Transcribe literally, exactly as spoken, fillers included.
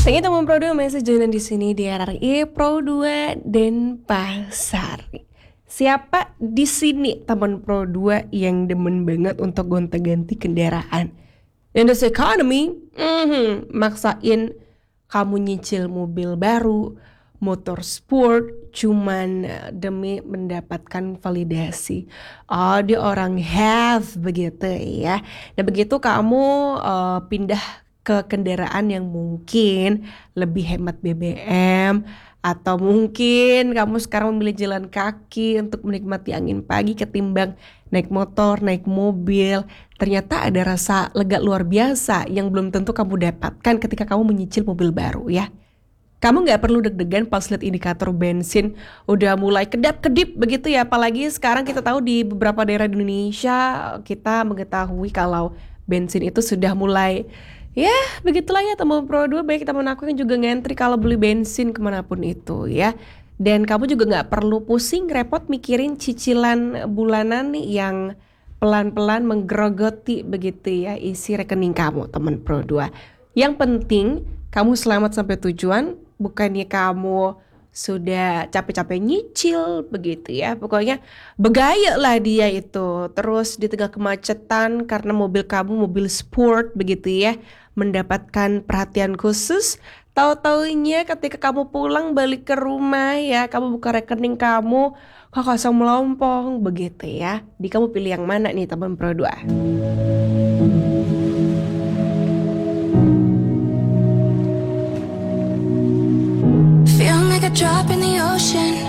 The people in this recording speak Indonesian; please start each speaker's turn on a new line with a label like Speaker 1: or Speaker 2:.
Speaker 1: Saya teman Pro dua masih joinan di sini di R R I Pro dua Denpasar. Siapa di sini teman Pro dua yang demen banget untuk gonta-ganti kendaraan? In this economy, mhm, maksain kamu nyicil mobil baru, motor sport, cuman eh, demi mendapatkan validasi. Oh, dia orang have begitu ya. Dan begitu kamu eh, pindah ke kendaraan yang mungkin lebih hemat B B M, atau mungkin kamu sekarang memilih jalan kaki untuk menikmati angin pagi ketimbang naik motor, naik mobil. Ternyata ada rasa lega luar biasa yang belum tentu kamu dapatkan ketika kamu menyicil mobil baru ya. Kamu gak perlu deg-degan pas lihat indikator bensin udah mulai kedap-kedip begitu ya. Apalagi sekarang kita tahu di beberapa daerah di Indonesia kita mengetahui kalau bensin itu sudah mulai, ya begitulah ya teman Pro dua. Baik teman aku yang juga ngantri kalau beli bensin kemanapun itu ya. Dan kamu juga gak perlu pusing repot mikirin cicilan bulanan nih yang pelan-pelan menggerogoti begitu ya isi rekening kamu teman Pro dua. Yang penting kamu selamat sampai tujuan, bukannya kamu sudah capek-capek nyicil begitu ya. Pokoknya begaya lah dia itu. Terus di tengah kemacetan karena mobil kamu mobil sport begitu ya, mendapatkan perhatian khusus. Tahu-taunya ketika kamu pulang balik ke rumah ya, kamu buka rekening kamu kok kosong melompong begitu ya. Di kamu pilih yang mana nih teman Pro dua?
Speaker 2: Feel like a drop in the ocean.